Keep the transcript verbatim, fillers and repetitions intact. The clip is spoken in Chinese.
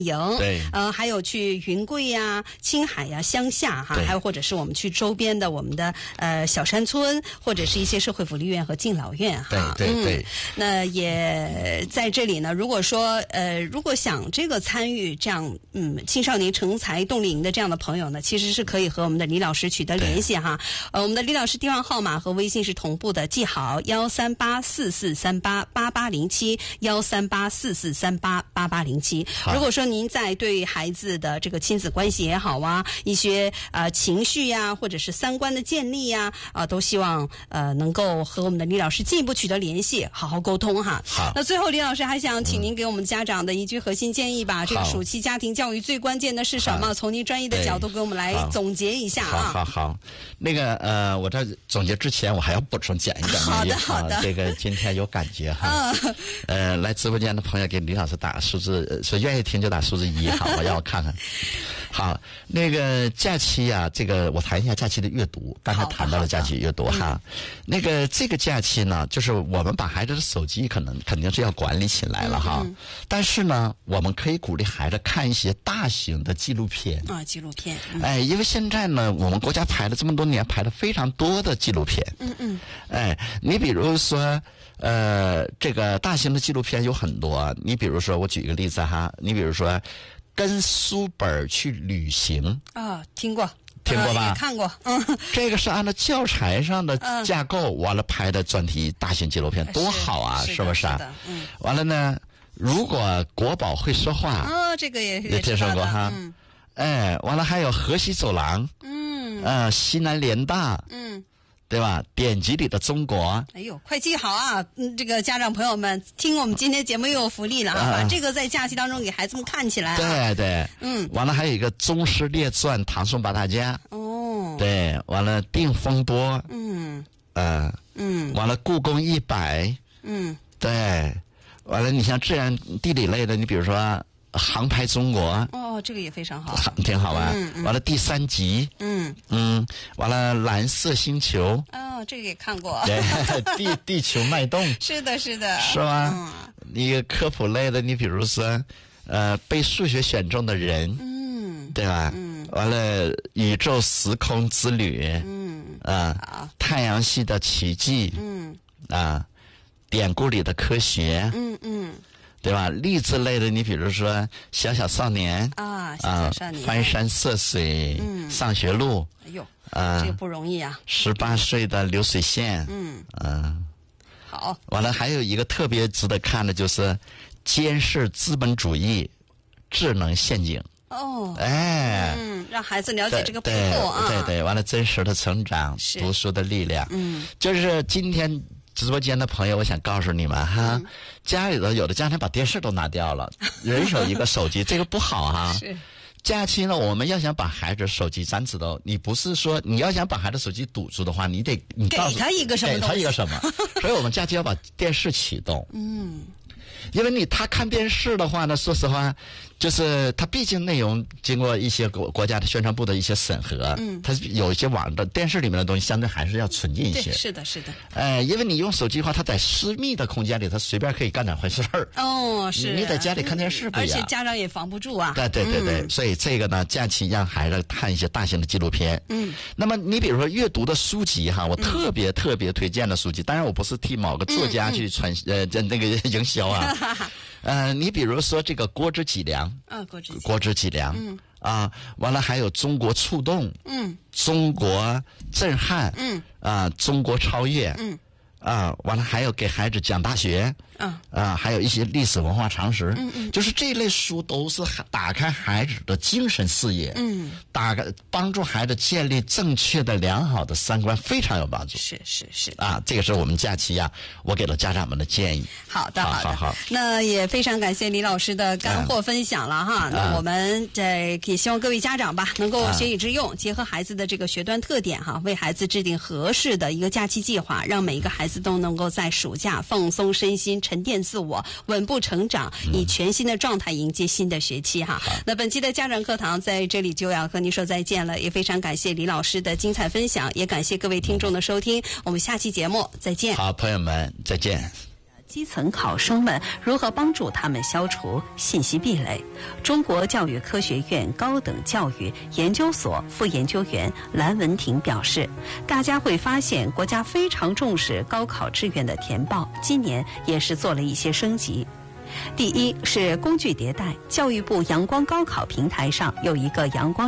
营， 对， 呃，还有去云贵呀、青海呀、乡下哈，还有或者是我们去周边的我们的呃小山村，或者是一些社会福利院和敬老院哈。 对对对、 嗯。那也在这里呢，如果说呃，如果想这个参与这样嗯青少年成才动力营的这样的朋友呢，其实是可以和我们的李老师取得联系哈。呃，我们的李老师电话号码和微信是同步的，记好幺三八四四三八八八零七幺三八四四三八八八零七。如果说您在对孩子的这个亲子关系也好啊，一些呃情绪呀，或者是三观的建立呀，啊、呃，都希望呃能够和我们的李老师进一步取得联系，好好沟通哈。 好， 那最后李老师还想请您给我们家长的一句核心建议吧。嗯、这个暑期家庭教育最关键的是什么？从您专业的角度给我们来总结一下啊。 好好好，那个呃，我在总结之前我还要补充讲一讲。 好的好的， 这个今天有感觉哈。嗯、呃，来直播间的朋友给李老师打数字，说愿意听就打数字一，好，我让我看看。好，那个假期啊，这个我谈一下假期的阅读。刚才谈到了假期阅读哈，嗯、那个这个假期呢，就是我们把孩子的手机可能肯定是要管理起来了哈。嗯嗯、但是呢，我们可以鼓励孩子看一些大型的纪录片啊，纪录片。嗯、 哎，因为现在呢，我们国家排了这么多年，排了非常多的纪录片。 嗯嗯。 哎，你比如说。呃，这个大型的纪录片有很多。你比如说，我举一个例子哈，你比如说，跟书本去旅行啊、哦，听过， 听过吧？ 呃、看过，嗯， 这个是按照教材上的架构、嗯、完了拍的专题大型纪录片，多好啊，是, 是不是啊？ 是嗯， 完了呢，如果国宝会说话， 哦，这个也也听说过哈， 嗯， 哎，完了还有河西走廊， 嗯， 呃，西南联大， 嗯。 对吧？典籍里的中国。 哎呦，快记好啊！嗯，这个家长朋友们听我们今天节目又有福利了啊！ 啊把这个在假期当中给孩子们看起来、啊。 对对， 嗯， 完了还有一个《宗师列传》唐宋八大家。 哦。 对，完了定风波。 嗯。 呃。 嗯。 完了故宫一百。 嗯。 对，完了你像自然地理类的，你比如说。航拍中国哦，这个也非常好， 挺好吧？ 嗯嗯、 完了第三集， 嗯嗯，完了蓝色星球， 哦，这个也看过。 对，地地球脉动， 是的，是的， 是吧？ 嗯、 一个科普类的，你比如说，呃，被数学选中的人， 嗯， 对吧？ 嗯， 完了宇宙时空之旅， 嗯， 啊， 好， 太阳系的奇迹， 嗯， 啊，典故里的科学， 嗯嗯。 对吧？励志类的，你比如说《小小少年》 啊，小小少年， 啊，翻山涉水， 嗯， 上学路， 哎呦， 啊， 这个不容易啊。 十八岁的流水线， 嗯， 啊， 好。 完了，还有一个特别值得看的就是《监视资本主义智能陷阱》。 哦， 哎， 嗯，让孩子了解这个背后啊， 对对对，完了，真实的成长，读书的力量， 嗯， 就是今天。直播间的朋友，我想告诉你们哈，嗯、家里头有的家庭把电视都拿掉了，人手一个手机，这个不好哈。 是。 假期呢，我们要想把孩子手机，咱知道，你不是说你要想把孩子手机堵住的话，你得你告诉给他一个什么东西， 给他一个什么，所以我们假期要把电视启动。 嗯。 因为你他看电视的话呢，说实话，就是他毕竟内容经过一些国国家的宣传部的一些审核， 嗯， 他有一些网的电视里面的东西，相对还是要纯净一些。 是的，是的。 呃，因为你用手机的话，他在私密的空间里，他随便可以干点坏事儿。 哦，是。 你在家里看电视不一样， 而且家长也防不住啊。 对对对对， 嗯、 所以这个呢，假期让孩子看一些大型的纪录片。 嗯。 那么你比如说阅读的书籍哈，我特别、嗯、特别推荐的书籍，当然我不是替某个作家去传、嗯、呃这那个营销啊。呃，你比如说这个国之脊梁， 啊，国之国之脊梁， 嗯， 啊，完了还有中国触动， 嗯， 中国震撼， 嗯， 啊，中国超越， 嗯， 啊，完了还有给孩子讲大学， 啊， 啊，还有一些历史文化常识， 嗯嗯， 就是这类书都是打开孩子的精神视野， 嗯， 打开帮助孩子建立正确的良好的三观，非常有帮助。 是是是， 啊，这个是我们假期呀、啊，我给了家长们的建议。 好的， 好的， 好好。 那也非常感谢李老师的干货分享了哈。嗯、那我们在也希望各位家长吧，能够学以致用，结合孩子的这个学段特点哈，为孩子制定合适的一个假期计划，让每一个孩子都能够在暑假放松身心、沉淀自我、稳步成长，以全新的状态迎接新的学期哈。嗯、那本期的家长课堂在这里就要和您说再见了，也非常感谢李老师的精彩分享，也感谢各位听众的收听，我们下期节目再见。 好，朋友们再见。 基层考生们如何帮助他们消除信息壁垒。中国教育科学院高等教育研究所副研究员蓝文婷表示，大家会发现国家非常重视高考志愿的填报，今年也是做了一些升级。第一是工具迭代，教育部阳光高考平台上有一个阳光